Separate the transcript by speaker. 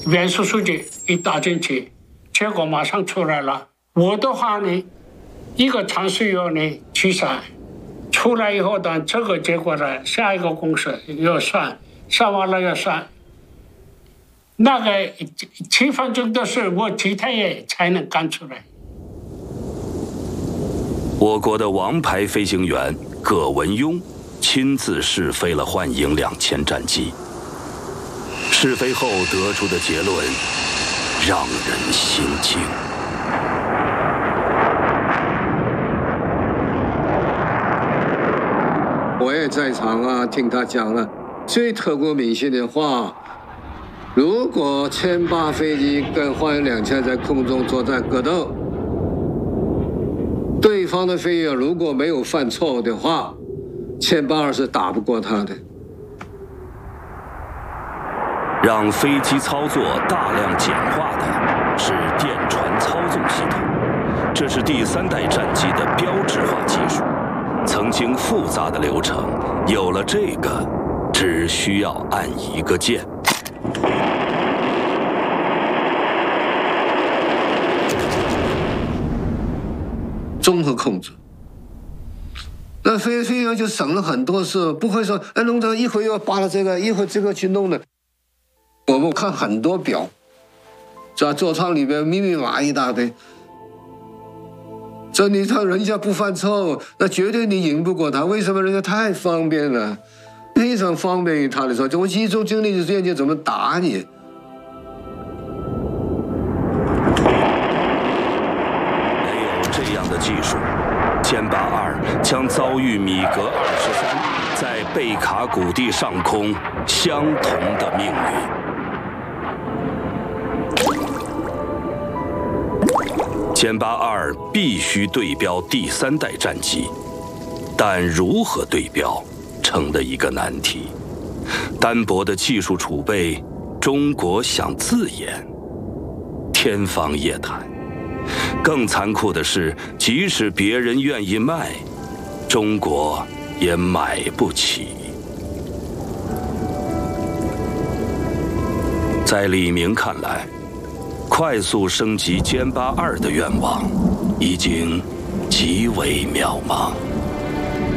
Speaker 1: 原始数据一打进去，结果马上出来了。我的话呢，一个程序员呢去算，出来以后呢，这个结果呢，下一个公式要算，算完了要算。那个7分钟的事，我几天也才能干出来。
Speaker 2: 我国的王牌飞行员葛文庸亲自试飞了幻影2000战机，试飞后得出的结论让人心惊。
Speaker 3: 我也在场啊，听他讲了最刻骨铭心的话。如果歼8飞机跟幻影2000在空中作战格斗，对方的飞员如果没有犯错误的话，歼8是打不过他的。
Speaker 2: 让飞机操作大量简化的是电传操纵系统，这是第3代战机的标志化技术。曾经复杂的流程，有了这个，只需要按一个键。
Speaker 3: 综合控制，那飞员就省了很多事，不会说弄这一会儿又扒了这个，一会儿这个去弄的。我们看很多表，是吧？座舱里边密密麻一大堆。这你看人家不犯错误，那绝对你赢不过他。为什么？人家太方便了，非常方便于他的时候，我集中精力就研究怎么打你。
Speaker 2: 没有这样的技术，歼8-2将遭遇米格23在贝卡谷地上空相同的命运。歼8-2必须对标第3代战机，但如何对标成了一个难题。单薄的技术储备，中国想自研，天方夜谭。更残酷的是，即使别人愿意卖，中国也买不起。在李明看来，快速升级歼8-2的愿望已经极为渺茫。